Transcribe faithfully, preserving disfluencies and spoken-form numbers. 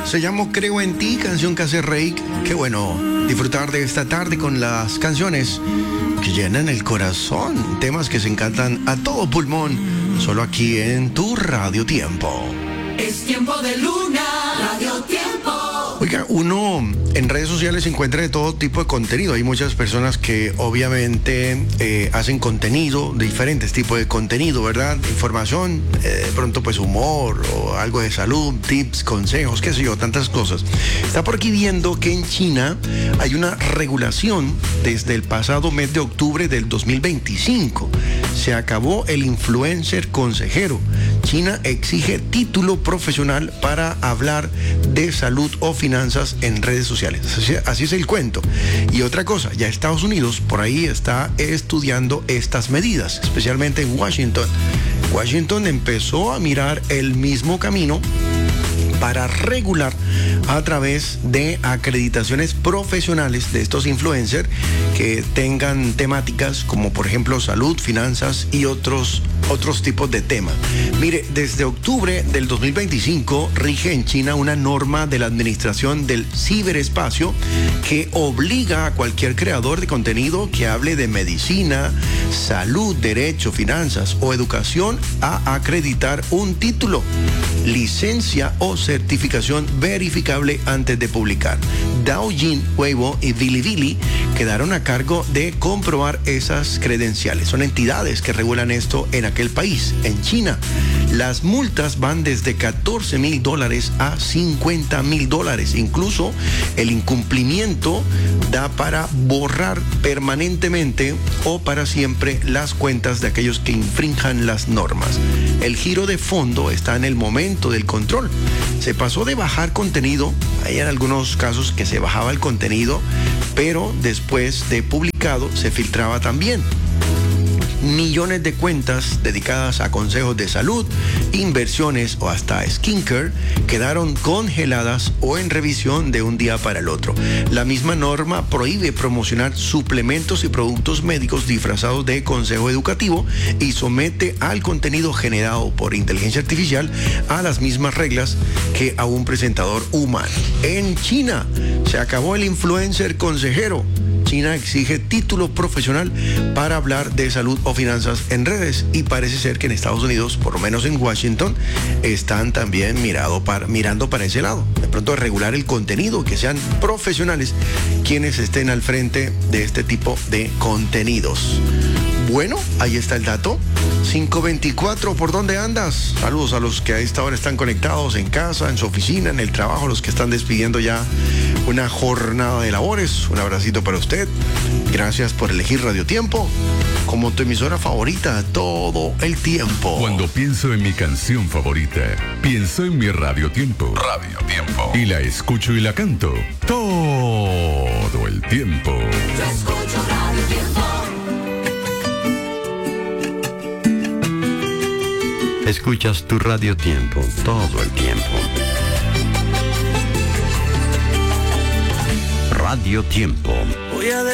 Se llama Creo en Ti, canción que hace Reik. Qué bueno disfrutar de esta tarde con las canciones que llenan el corazón. Temas que se encantan a todo pulmón, solo aquí en tu Radio Tiempo. Es tiempo de Luna, Radio Tiempo. Oiga, uno en redes sociales encuentra de todo tipo de contenido. Hay muchas personas que obviamente eh, hacen contenido, de diferentes tipos de contenido, ¿verdad? Información, eh, de pronto pues humor o algo de salud, tips, consejos, qué sé yo, tantas cosas. Está por aquí viendo que en China hay una regulación desde el pasado mes de octubre del dos mil veinticinco. Se acabó el influencer consejero. China exige título profesional para hablar de salud o finanzas en redes sociales. Así, así es el cuento. Y otra cosa, ya Estados Unidos por ahí está estudiando estas medidas, especialmente en Washington. Washington empezó a mirar el mismo camino para regular a través de acreditaciones profesionales de estos influencers que tengan temáticas como por ejemplo salud, finanzas y otros, otros tipos de temas. Mire, desde octubre del dos mil veinticinco rige en China una norma de la Administración del Ciberespacio que obliga a cualquier creador de contenido que hable de medicina, salud, derecho, finanzas o educación a acreditar un título, licencia o certificación verificable antes de publicar. Douyin, Weibo y Bilibili quedaron a cargo de comprobar esas credenciales. Son entidades que regulan esto en aquel país. En China, las multas van desde catorce mil dólares a cincuenta mil dólares. Incluso el incumplimiento da para borrar permanentemente o para siempre las cuentas de aquellos que infrinjan las normas. El giro de fondo está en el momento del control. Se pasó de bajar contenido, hay en algunos casos que se bajaba el contenido, pero después de publicado se filtraba también. Millones de cuentas dedicadas a consejos de salud, inversiones o hasta skincare quedaron congeladas o en revisión de un día para el otro. La misma norma prohíbe promocionar suplementos y productos médicos disfrazados de consejo educativo y somete al contenido generado por inteligencia artificial a las mismas reglas que a un presentador humano. En China se acabó el influencer consejero. China exige título profesional para hablar de salud o finanzas en redes y parece ser que en Estados Unidos, por lo menos en Washington, están también mirado para, mirando para ese lado. De pronto regular el contenido, que sean profesionales quienes estén al frente de este tipo de contenidos. Bueno, ahí está el dato. cinco veinticuatro, ¿por dónde andas? Saludos a los que a esta hora están conectados en casa, en su oficina, en el trabajo, los que están despidiendo ya una jornada de labores. Un abracito para usted. Gracias por elegir Radio Tiempo como tu emisora favorita todo el tiempo. Cuando pienso en mi canción favorita, pienso en mi Radio Tiempo. Radio Tiempo. Y la escucho y la canto todo el tiempo. Yo escucho Radio Tiempo. Escuchas tu Radio Tiempo todo el tiempo. Radio Tiempo. Voy a